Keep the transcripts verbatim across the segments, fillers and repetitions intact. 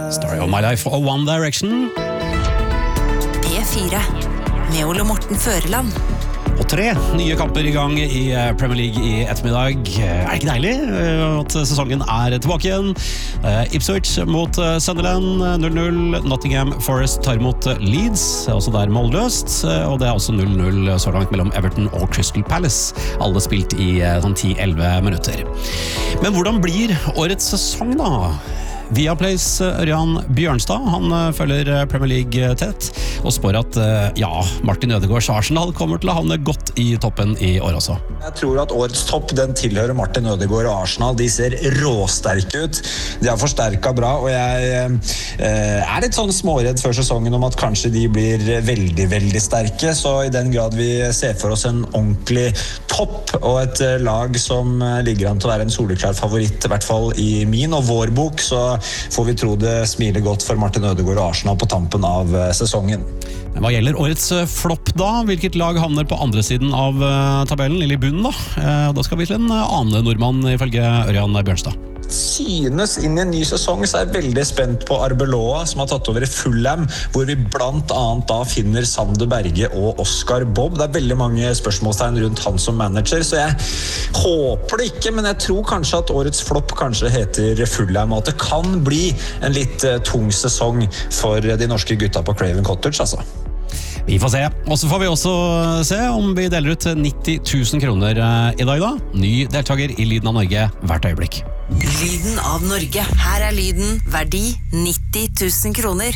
Story of my life og One Direction. P fire med Ole Morten Føreland. Og tre nye kamper i gang i Premier League i ettermiddag. Er det ikke deilig at sesongen er tilbake igjen? Ipswich mot Sunderland null null. Nottingham Forest tar imot Leeds, også der målløst. Og det er også null null så langt mellom Everton og Crystal Palace. Alle spilt i sånn ti til elleve minutter. Men hvordan blir årets sesong da? Viaplays Ørjan Bjørnstad, han følger Premier League tett og spår at ja, Martin Ødegaards Arsenal kommer til å havne godt i toppen i år også. Jeg tror at årets topp, den tilhører Martin Ødegaard og Arsenal. De ser råsterke ut. De har forsterket bra, og jeg eh, er litt sånn småredd før sesongen om at kanskje de blir veldig, veldig sterke. Så i den grad vi ser for oss en ordentlig topp og et lag som ligger an til å være en soleklar favoritt, i hvert fall i min og vår bok, så får vi tro det smiler godt for Martin Ødegaard og Arsenal på tampen av sesongen. Men hva gjelder årets flopp da? Hvilket lag havner på andre siden av tabellen, eller i bunnen da? Da skal vi til en annen nordmann ifølge Ørjan Bjørnstad. Synes inn i en ny sesong, så er jeg veldig spent på Arbeloa, som har tatt over i Fulham, hvor vi blant annet da finner Sander Berge og Oscar Bob. Det er veldig mange spørsmålstegn rundt han som manager, så jeg håper det ikke, men jeg tror kanskje at årets flopp kanskje heter Fulham, og at det kan bli en litt tung sesong for de norske gutta på Craven Cottage, altså. Vi får se. Og så får vi også se om vi deler ut nitti tusen kroner i dag da. Ny deltaker i Lyden av Norge hvert øyeblikk. Lyden av Norge. Her er lyden, verdi nitti tusen kroner.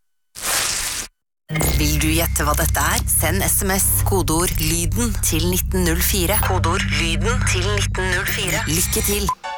Vil du gjette hva dette er? Send sms, kodeord lyden til nitten null fire. Kodeord lyden til nitten null fire. Lykke til!